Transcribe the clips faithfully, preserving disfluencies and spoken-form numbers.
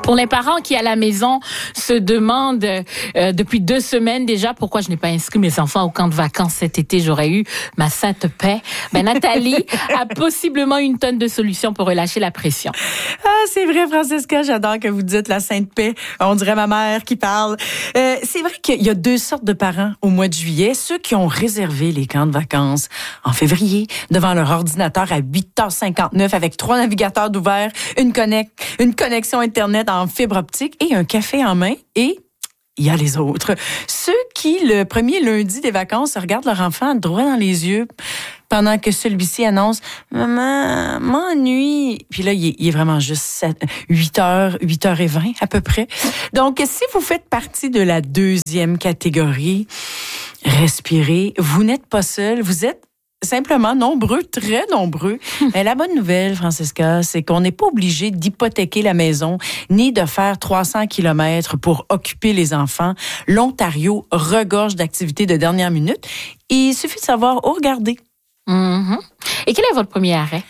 Pour les parents qui, à la maison, se demandent euh, depuis deux semaines déjà pourquoi je n'ai pas inscrit mes enfants au camp de vacances cet été, j'aurais eu ma sainte paix. Ben, Nathalie a possiblement une tonne de solutions pour relâcher la pression. Ah, c'est vrai, Francesca, j'adore que vous dites la sainte paix. On dirait ma mère qui parle. Euh, c'est vrai qu'il y a deux sortes de parents au mois de juillet. Ceux qui ont réservé les camps de vacances en février devant leur ordinateur à huit heures cinquante-neuf avec trois navigateurs d'ouvert, une, connect, une connexion Internet en fibre optique et un café en main. Et il y a les autres. Ceux qui, le premier lundi des vacances, regardent leur enfant droit dans les yeux pendant que celui-ci annonce « Maman, m'ennuie ». Puis là, il est, il est vraiment juste huit heures, huit heures vingt à peu près. Donc, si vous faites partie de la deuxième catégorie, respirez. Vous n'êtes pas seul. Vous êtes simplement nombreux, très nombreux. Mais la bonne nouvelle, Francesca, c'est qu'on n'est pas obligé d'hypothéquer la maison ni de faire trois cents kilomètres pour occuper les enfants. L'Ontario regorge d'activités de dernière minute. Il suffit de savoir où regarder. Mm-hmm. Et quel est votre premier arrêt?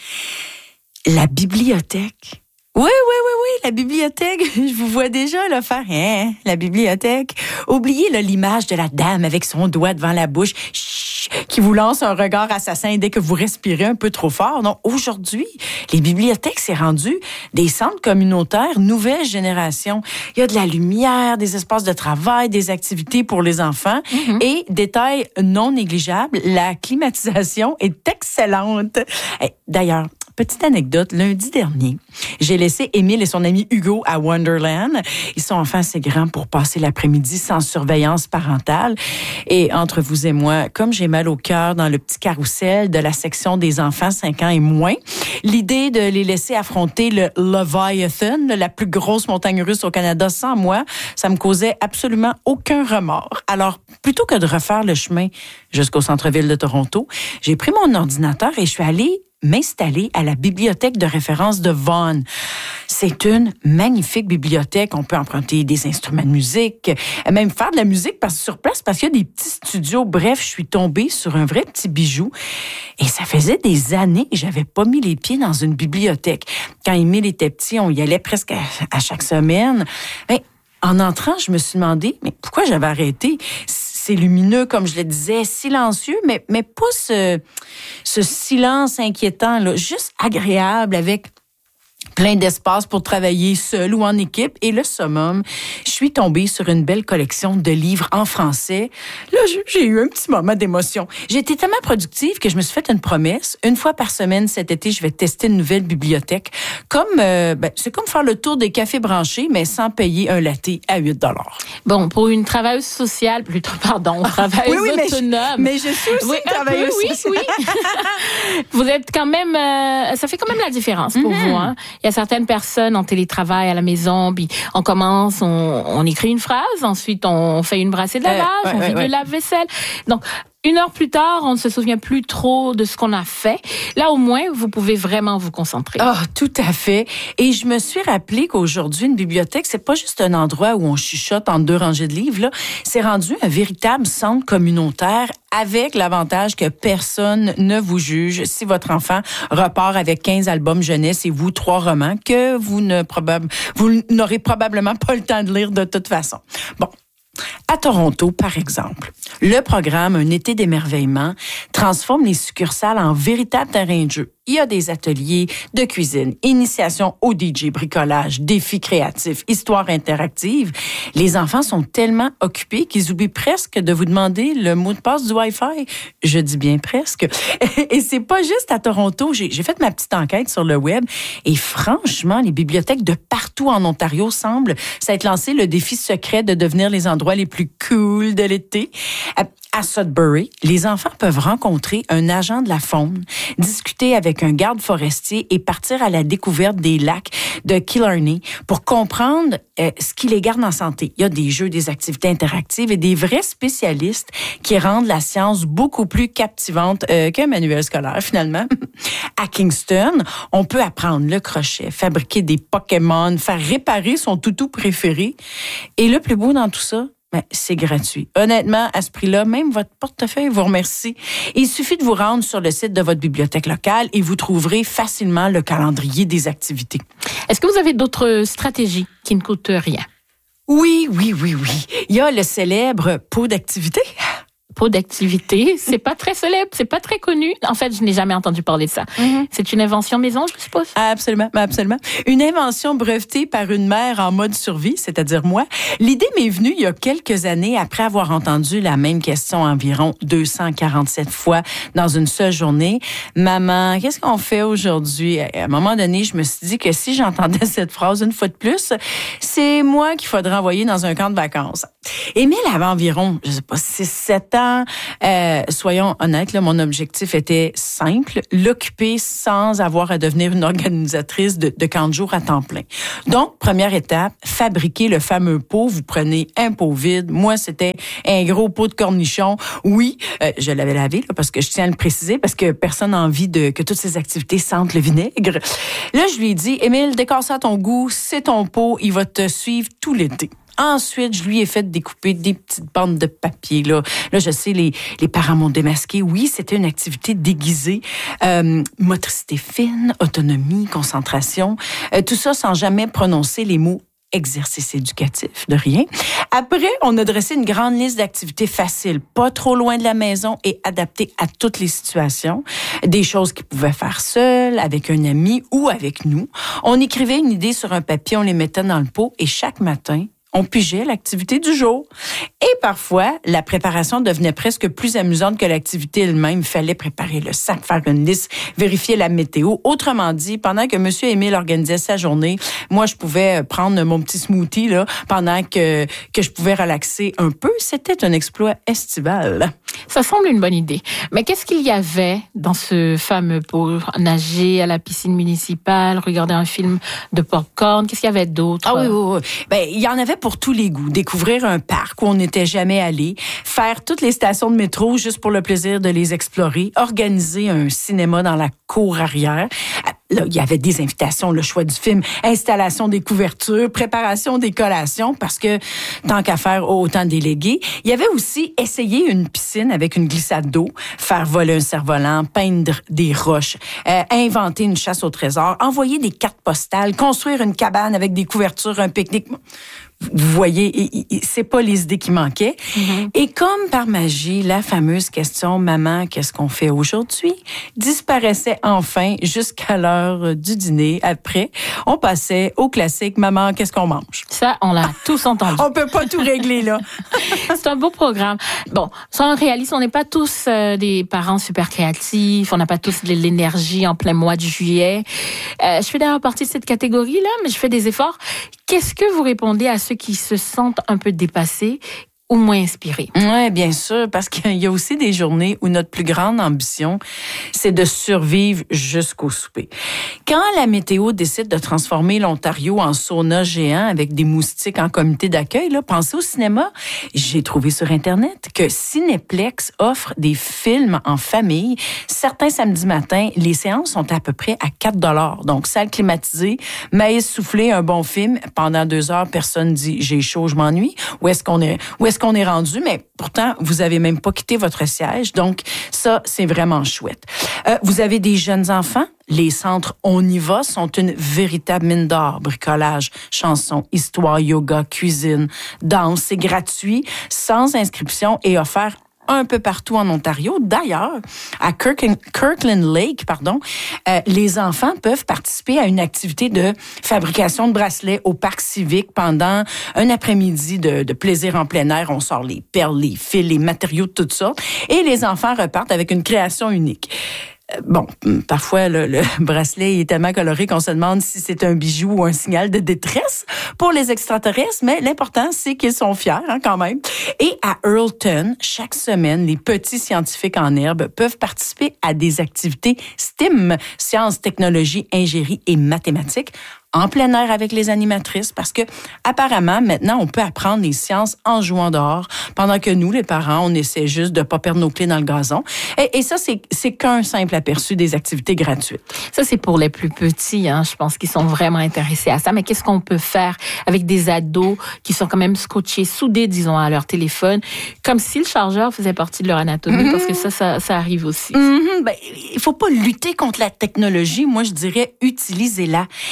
La bibliothèque. Oui, oui, oui, oui, la bibliothèque. Je vous vois déjà là, faire hein, la bibliothèque. Oubliez là, l'image de la dame avec son doigt devant la bouche chut, qui vous lance un regard assassin dès que vous respirez un peu trop fort. Non, aujourd'hui, les bibliothèques, c'est rendu des centres communautaires nouvelle génération. Il y a de la lumière, des espaces de travail, des activités pour les enfants. Mm-hmm. Et, détail non négligeable, la climatisation est excellente. D'ailleurs, petite anecdote, lundi dernier, j'ai laissé Émile et son ami Hugo à Wonderland. Ils sont enfin assez grands pour passer l'après-midi sans surveillance parentale. Et entre vous et moi, comme j'ai mal au cœur dans le petit carrousel de la section des enfants cinq ans et moins, l'idée de les laisser affronter le Leviathan, la plus grosse montagne russe au Canada, sans moi, ça me causait absolument aucun remords. Alors, plutôt que de refaire le chemin jusqu'au centre-ville de Toronto, j'ai pris mon ordinateur et je suis allée m'installer à la bibliothèque de référence de Vaughan. C'est une magnifique bibliothèque. On peut emprunter des instruments de musique, même faire de la musique parce, sur place parce qu'il y a des petits studios. Bref, je suis tombée sur un vrai petit bijou. Et ça faisait des années que j'avais pas mis les pieds dans une bibliothèque. Quand Émile était petit, on y allait presque à, à chaque semaine. Mais en entrant, je me suis demandé, mais pourquoi j'avais arrêté? C'est lumineux, comme je le disais, silencieux, mais, mais pas ce, ce silence inquiétant, là, juste agréable, avec plein d'espace pour travailler seul ou en équipe. Et le summum, je suis tombée sur une belle collection de livres en français. Là, j'ai eu un petit moment d'émotion. J'ai été tellement productive que je me suis fait une promesse. Une fois par semaine cet été, je vais tester une nouvelle bibliothèque. Comme, euh, ben, c'est comme faire le tour des cafés branchés, mais sans payer un latte à huit dollars. Bon, pour une travailleuse sociale, plutôt, pardon, travailleuse oui, oui, autonome. Mais je, mais je suis aussi oui, une travailleuse peu, sociale. Oui, oui. Vous êtes quand même, euh, ça fait quand même la différence pour mm-hmm. vous, hein. Il y a certaines personnes en télétravail à la maison, puis on commence, on, on écrit une phrase, ensuite on fait une brassée de lavage, euh, ouais, on ouais, vide ouais. le lave-vaisselle. Donc, une heure plus tard, on ne se souvient plus trop de ce qu'on a fait. Là, au moins, vous pouvez vraiment vous concentrer. Ah, oh, tout à fait. Et je me suis rappelé qu'aujourd'hui, une bibliothèque, c'est pas juste un endroit où on chuchote entre deux rangées de livres, là. C'est rendu un véritable centre communautaire avec l'avantage que personne ne vous juge si votre enfant repart avec quinze albums jeunesse et vous, trois romans que vous, ne probab- vous n'aurez probablement pas le temps de lire de toute façon. Bon. À Toronto, par exemple, le programme Un été d'émerveillement transforme les succursales en véritable terrain de jeu. Il y a des ateliers de cuisine, initiation au D J, bricolage, défis créatifs, histoire interactive. Les enfants sont tellement occupés qu'ils oublient presque de vous demander le mot de passe du Wi-Fi. Je dis bien presque. Et c'est pas juste à Toronto. J'ai, j'ai fait ma petite enquête sur le web et franchement, les bibliothèques de partout en Ontario semblent s'être lancé le défi secret de devenir les endroits les plus cool de l'été. À Sudbury, les enfants peuvent rencontrer un agent de la faune, discuter avec un garde forestier et partir à la découverte des lacs de Killarney pour comprendre euh, ce qui les garde en santé. Il y a des jeux, des activités interactives et des vrais spécialistes qui rendent la science beaucoup plus captivante euh, qu'un manuel scolaire, finalement. À Kingston, on peut apprendre le crochet, fabriquer des Pokémon, faire réparer son toutou préféré. Et le plus beau dans tout ça, ben, c'est gratuit. Honnêtement, à ce prix-là, même votre portefeuille vous remercie. Il suffit de vous rendre sur le site de votre bibliothèque locale et vous trouverez facilement le calendrier des activités. Est-ce que vous avez d'autres stratégies qui ne coûte rien. Oui, oui, oui, oui. Il y a le célèbre pot d'activité. Pot d'activité, c'est pas très célèbre, c'est pas très connu. En fait, je n'ai jamais entendu parler de ça. Mm-hmm. C'est une invention maison, je suppose? Absolument, absolument. Une invention brevetée par une mère en mode survie, c'est-à-dire moi. L'idée m'est venue il y a quelques années après avoir entendu la même question environ deux cent quarante-sept fois dans une seule journée. Maman, qu'est-ce qu'on fait aujourd'hui? À un moment donné, je me suis dit que si j'entendais cette phrase une fois de plus, c'est moi qu'il faudrait envoyer dans un camp de vacances. Émile avait environ, je sais pas, six sept ans. Euh, soyons honnêtes, là, mon objectif était simple, l'occuper sans avoir à devenir une organisatrice de, de camp de jour à temps plein. Donc, première étape, fabriquer le fameux pot. Vous prenez un pot vide. Moi, c'était un gros pot de cornichons. Oui, euh, je l'avais lavé là, parce que je tiens à le préciser, parce que personne n'a envie de, que toutes ces activités sentent le vinaigre. Là, je lui ai dit, Émile, décore ça à ton goût, c'est ton pot, il va te suivre tout l'été. Ensuite, je lui ai fait découper des petites bandes de papier. Là, là je sais, les, les parents m'ont démasqué. Oui, c'était une activité déguisée. Euh, motricité fine, autonomie, concentration. Euh, tout ça sans jamais prononcer les mots exercice éducatif, de rien. Après, on a dressé une grande liste d'activités faciles, pas trop loin de la maison et adaptées à toutes les situations. Des choses qu'ils pouvaient faire seuls, avec un ami ou avec nous. On écrivait une idée sur un papier, on les mettait dans le pot et chaque matin, on pigeait l'activité du jour. Et parfois, la préparation devenait presque plus amusante que l'activité elle-même. Il fallait préparer le sac, faire une liste, vérifier la météo. Autrement dit, pendant que M. Émile organisait sa journée, moi, je pouvais prendre mon petit smoothie là, pendant que, que je pouvais relaxer un peu. C'était un exploit estival. Ça semble une bonne idée. Mais qu'est-ce qu'il y avait dans ce fameux pot? Nager à la piscine municipale, regarder un film de popcorn. Qu'est-ce qu'il y avait d'autre? Ah oui, oui, oui. Ben, il y en avait pour tous les goûts. Découvrir un parc où on n'était jamais allé, faire toutes les stations de métro juste pour le plaisir de les explorer, organiser un cinéma dans la cour arrière. Là, il y avait des invitations, le choix du film, installation des couvertures, préparation des collations, parce que tant qu'à faire, autant déléguer. Il y avait aussi essayer une piscine avec une glissade d'eau, faire voler un cerf-volant, peindre des roches, euh, inventer une chasse au trésor, envoyer des cartes postales, construire une cabane avec des couvertures, un pique-nique. Vous voyez, c'est pas les idées qui manquaient. Mm-hmm. Et comme par magie, la fameuse question « Maman, qu'est-ce qu'on fait aujourd'hui ?» disparaissait enfin jusqu'à l'heure du dîner. Après, on passait au classique « Maman, qu'est-ce qu'on mange ?» Ça, on l'a tous entendu. On peut pas tout régler, là. C'est un beau programme. Bon, ça, on réalise, on n'est pas tous euh, des parents super créatifs, on n'a pas tous de l'énergie en plein mois de juillet. Euh, je fais d'ailleurs partie de cette catégorie-là, mais je fais des efforts. Qu'est-ce que vous répondez à ceux qui se sentent un peu dépassés ou moins inspirés? Oui, bien sûr, parce qu'il y a aussi des journées où notre plus grande ambition, c'est de survivre jusqu'au souper. Quand la météo décide de transformer l'Ontario en sauna géant avec des moustiques en comité d'accueil, là, pensez au cinéma. J'ai trouvé sur Internet que Cinéplex offre des films en famille. Certains samedis matins, les séances sont à peu près à quatre dollars. Donc, salle climatisée, maïs soufflé, un bon film. Pendant deux heures, personne dit « j'ai chaud, je m'ennuie ». Où est-ce qu'on est, où est-ce qu'on est rendu, mais pourtant, vous avez même pas quitté votre siège. Donc, ça, c'est vraiment chouette. Euh, vous avez des jeunes enfants? Les centres On y va sont une véritable mine d'or. Bricolage, chansons, histoire, yoga, cuisine, danse. C'est gratuit, sans inscription et offert un peu partout en Ontario. D'ailleurs, à Kirk- Kirkland Lake, pardon, euh, les enfants peuvent participer à une activité de fabrication de bracelets au parc civique pendant un après-midi de, de plaisir en plein air. On sort les perles, les fils, les matériaux de toutes sortes et les enfants repartent avec une création unique. Bon, parfois, le, le bracelet est tellement coloré qu'on se demande si c'est un bijou ou un signal de détresse pour les extraterrestres, mais l'important, c'est qu'ils sont fiers, hein, quand même. Et à Earlton, chaque semaine, les petits scientifiques en herbe peuvent participer à des activités S T E M, sciences, technologies, ingénierie et mathématiques, en plein air avec les animatrices, parce que apparemment, maintenant, on peut apprendre les sciences en jouant dehors, pendant que nous, les parents, on essaie juste de pas perdre nos clés dans le gazon. Et, et ça, c'est, c'est qu'un simple aperçu des activités gratuites. Ça, c'est pour les plus petits, hein. Je pense qu'ils sont vraiment intéressés à ça. Mais qu'est-ce qu'on peut faire avec des ados qui sont quand même scotchés, soudés, disons, à leur téléphone, comme si le chargeur faisait partie de leur anatomie, mmh. parce que ça, ça, ça arrive aussi. Mmh. Ben, il faut pas lutter contre la technologie. Moi, je dirais, utilisez-la. Mmh.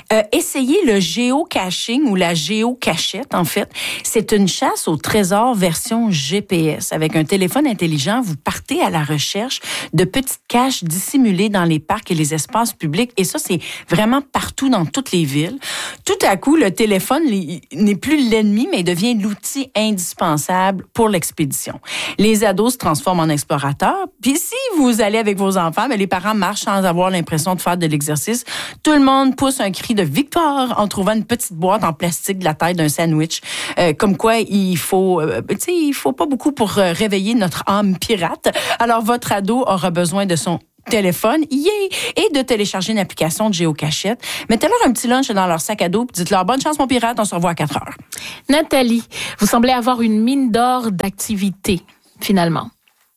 Euh, essayez le géocaching ou la géocachette, en fait. C'est une chasse au trésor version G P S. Avec un téléphone intelligent, vous partez à la recherche de petites caches dissimulées dans les parcs et les espaces publics. Et ça, c'est vraiment partout dans toutes les villes. Tout à coup, le téléphone n'est plus l'ennemi, mais devient l'outil indispensable pour l'expédition. Les ados se transforment en explorateurs. Puis si vous allez avec vos enfants, mais les parents marchent sans avoir l'impression de faire de l'exercice. Tout le monde pousse un cri de victoire en trouvant une petite boîte en plastique de la taille d'un sandwich. Euh, comme quoi, il faut, euh, tu sais, il faut pas beaucoup pour euh, réveiller notre âme pirate. Alors, votre ado aura besoin de son téléphone, yeah, et de télécharger une application de géocachette. Mettez-leur un petit lunch dans leur sac à dos, puis dites-leur bonne chance mon pirate, on se revoit à quatre heures. Nathalie, vous semblez avoir une mine d'or d'activités, finalement.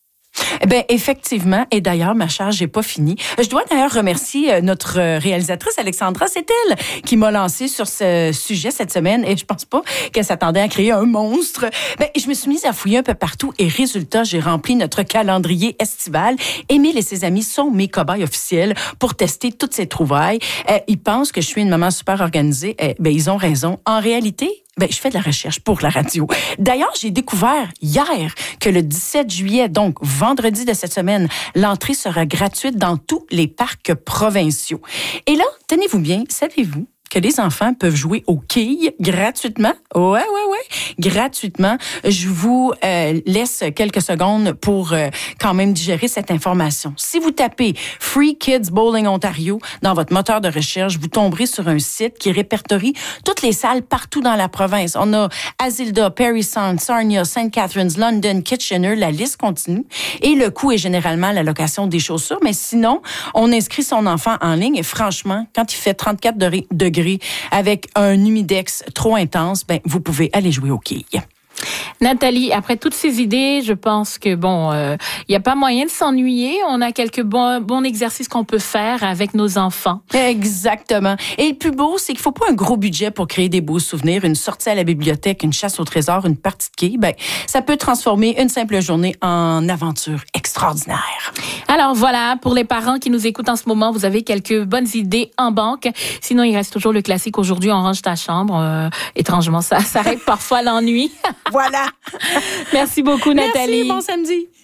Eh bien, effectivement. Et d'ailleurs, ma charge n'est pas finie. Je dois d'ailleurs remercier notre réalisatrice, Alexandra. C'est elle qui m'a lancée sur ce sujet cette semaine et je pense pas qu'elle s'attendait à créer un monstre. Ben, je me suis mise à fouiller un peu partout et résultat, j'ai rempli notre calendrier estival. Émile et ses amis sont mes cobayes officiels pour tester toutes ces trouvailles. Euh, ils pensent que je suis une maman super organisée. Euh, ben, ils ont raison. En réalité, ben, je fais de la recherche pour la radio. D'ailleurs, j'ai découvert hier que le dix-sept juillet, donc vendredi de cette semaine, l'entrée sera gratuite dans tous les parcs provinciaux. Et là, tenez-vous bien, savez-vous que les enfants peuvent jouer aux quilles gratuitement? Ouais, ouais, ouais, gratuitement. Je vous euh, laisse quelques secondes pour euh, quand même digérer cette information. Si vous tapez Free Kids Bowling Ontario dans votre moteur de recherche, vous tomberez sur un site qui répertorie toutes les salles partout dans la province. On a Asilda, Parry Sound, Sarnia, Saint Catharines, London, Kitchener, la liste continue. Et le coût est généralement la location des chaussures, mais sinon, on inscrit son enfant en ligne et franchement, quand il fait trente-quatre degrés avec un humidex trop intense, ben vous pouvez aller jouer aux quilles. Nathalie, après toutes ces idées, je pense que bon, il euh, y a pas moyen de s'ennuyer. On a quelques bons, bons exercices qu'on peut faire avec nos enfants. Exactement. Et le plus beau, c'est qu'il faut pas un gros budget pour créer des beaux souvenirs. Une sortie à la bibliothèque, une chasse au trésor, une partie de quilles, ben ça peut transformer une simple journée en aventure extraordinaire. Alors voilà, pour les parents qui nous écoutent en ce moment, vous avez quelques bonnes idées en banque. Sinon, il reste toujours le classique aujourd'hui, on range ta chambre. Euh, étrangement, ça s'arrête parfois l'ennui. Voilà. Merci beaucoup, Nathalie. Merci, bon samedi.